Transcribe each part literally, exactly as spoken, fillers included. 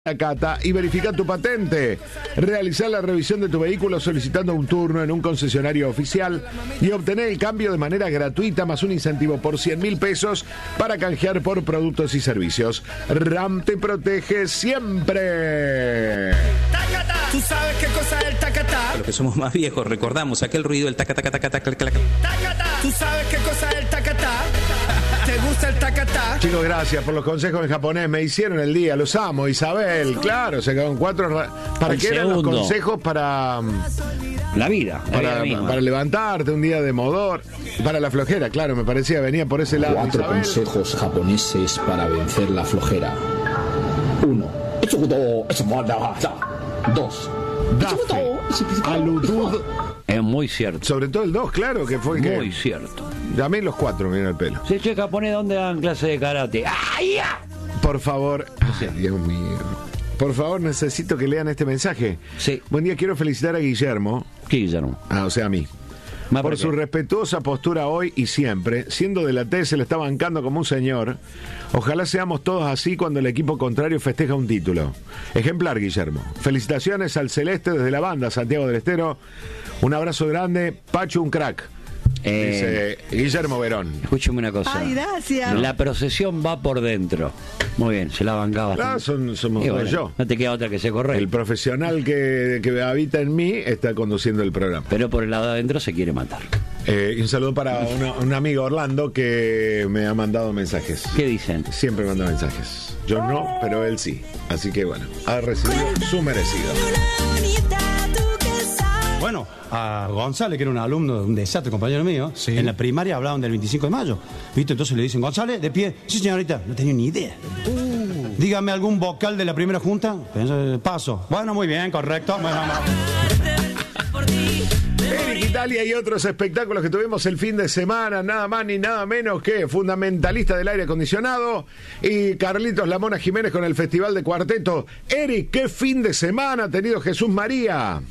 Cata y verifica tu patente. Realizar la revisión de tu vehículo solicitando un turno en un concesionario oficial y obtener el cambio de manera gratuita más un incentivo por cien mil pesos para canjear por productos y servicios. RAM te protege siempre. ¡Tacata! ¿Tú sabes qué cosa es el tacata? Los que somos más viejos recordamos aquel ruido del taca taca taca taca taca. ¡Tacata! ¿Tú sabes qué cosa es el tacata? ¿Te gusta el tacatá? Chicos, gracias por los consejos en japonés. Me hicieron el día, los amo. Isabel, claro, se quedaron cuatro. Ra- ¿Para El qué eran los segundo. consejos? Para, La vida. La para, vida misma. para levantarte un día de modor. Para la flojera, claro, me parecía, venía por ese lado. Cuatro Isabel. consejos japoneses para vencer la flojera. Uno. Dos. Dafe, aludud. Es muy cierto. Sobre todo el dos, claro, que fue el que. Muy cierto. Llamé los cuatro, miren el pelo. Si che japonés, ¿dónde dan clase de karate? ¡Ay, ya! Por favor. Ay, Dios mío. Por favor, necesito que lean este mensaje. Sí. Buen día, quiero felicitar a Guillermo. ¿Qué, Guillermo? Ah, o sea, a mí. Más Por por su qué. respetuosa postura hoy y siempre, siendo de la T, se le está bancando como un señor. Ojalá seamos todos así cuando el equipo contrario festeja un título. Ejemplar, Guillermo. Felicitaciones al Celeste desde la banda Santiago del Estero. Un abrazo grande. Pacho, un crack. Eh, Dice Guillermo Verón. Escúchame una cosa. Ay, gracias. La procesión va por dentro. Muy bien, se la bancaba. Ah, son, somos Y todos bueno, yo. no te queda otra que se corre. El profesional que, que habita en mí está conduciendo el programa. Pero por el lado de adentro se quiere matar. Eh, y un saludo para una- un amigo Orlando que me ha mandado mensajes. ¿Qué dicen? Siempre manda mensajes. Yo no, pero él sí. Así que bueno, ha recibido su merecido. Bueno, a González, que era un alumno, un desastre, compañero mío, en la primaria hablaban del veinticinco de mayo. ¿Viste? Entonces le dicen, González, de pie. Sí, señorita. No tenía ni idea. Dígame algún vocal de la primera junta. Pensé, paso. Bueno, muy bien, correcto. Bueno, Eric Italia y otros espectáculos que tuvimos el fin de semana, nada más ni nada menos que fundamentalista del aire acondicionado y Carlitos La Mona Jiménez con el Festival de Cuarteto. Eric, ¿qué fin de semana ha tenido Jesús María?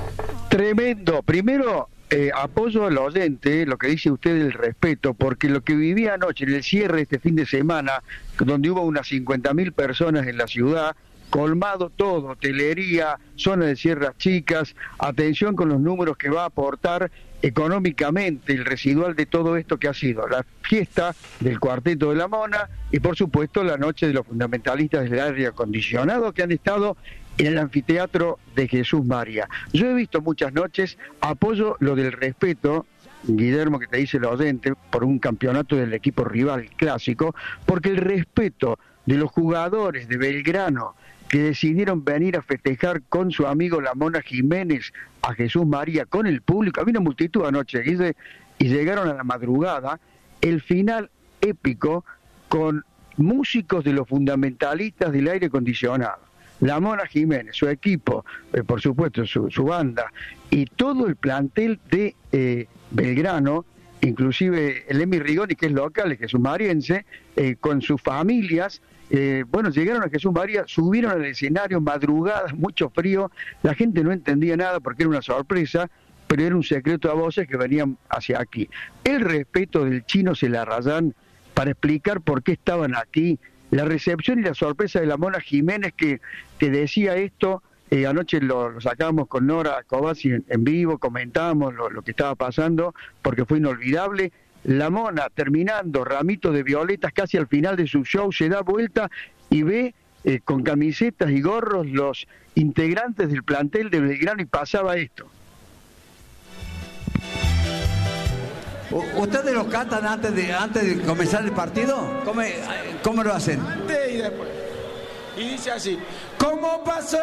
Tremendo. Primero, eh, apoyo al oyente, lo que dice usted del respeto, porque lo que viví anoche en el cierre de este fin de semana, donde hubo unas cincuenta mil personas en la ciudad, colmado todo, hotelería, zona de sierras chicas, atención con los números que va a aportar económicamente el residual de todo esto que ha sido la fiesta del Cuarteto de la Mona y por supuesto la noche de los fundamentalistas del aire acondicionado que han estado en el anfiteatro de Jesús María. Yo he visto muchas noches, apoyo lo del respeto, Guillermo, que te dice el oyente, por un campeonato del equipo rival clásico, porque el respeto de los jugadores de Belgrano que decidieron venir a festejar con su amigo La Mona Jiménez a Jesús María, con el público, había una multitud anoche, Guille, y llegaron a la madrugada, el final épico con músicos de los fundamentalistas del aire acondicionado. La Mona Jiménez, su equipo, eh, por supuesto, su, su banda, y todo el plantel de eh, Belgrano, inclusive el Emi Rigoni, que es local, es jesúsmariense, eh, con sus familias, eh, bueno, llegaron a Jesús María, subieron al escenario, madrugadas, mucho frío, la gente no entendía nada porque era una sorpresa, pero era un secreto a voces que venían hacia aquí. El respeto del Chino Celarrayán para explicar por qué estaban aquí, la recepción y la sorpresa de La Mona Jiménez que, que decía esto, eh, anoche lo, lo sacamos con Nora Cobasi en, en vivo, comentábamos lo, lo que estaba pasando, porque fue inolvidable. La Mona, terminando, ramito de violetas casi al final de su show, se da vuelta y ve eh, con camisetas y gorros los integrantes del plantel de Belgrano y pasaba esto. ¿Ustedes los cantan antes de antes de comenzar el partido? ¿Cómo, cómo lo hacen? Y después. Y dice así, ¿cómo pasó?